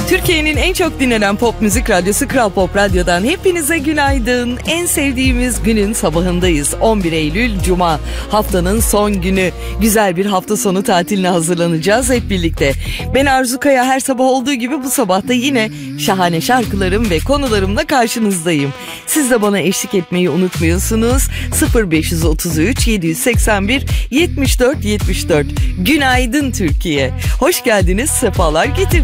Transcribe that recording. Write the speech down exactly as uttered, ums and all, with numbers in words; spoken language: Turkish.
Türkiye'nin en çok dinlenen pop müzik radyosu Kral Pop Radyo'dan hepinize günaydın. En sevdiğimiz günün sabahındayız. on bir Eylül Cuma. Haftanın son günü. Güzel bir hafta sonu tatiline hazırlanacağız hep birlikte. Ben Arzu Kaya, her sabah olduğu gibi bu sabah da yine şahane şarkılarım ve konularımla karşınızdayım. Siz de bana eşlik etmeyi unutmuyorsunuz. sıfır beş otuz üç yedi seksen bir yetmiş dört yetmiş dört. Günaydın Türkiye. Hoş geldiniz, sefalar getirdiniz.